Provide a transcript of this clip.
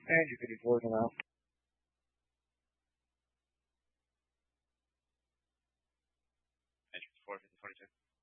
And you can report now. Engine 4, 22.